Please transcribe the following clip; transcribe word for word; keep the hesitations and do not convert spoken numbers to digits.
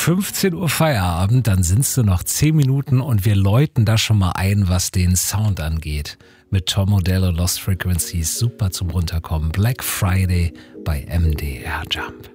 fünfzehn Uhr Feierabend, dann sind's nur noch zehn Minuten und wir läuten da schon mal ein, was den Sound angeht. Mit Tom Modello, Lost Frequencies, super zum Runterkommen. Black Friday bei M D R Jump.